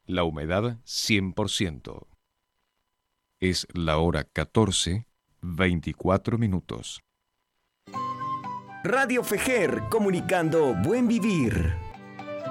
La humedad 100%. Es la hora 14:24. Radio Fejer, comunicando buen vivir.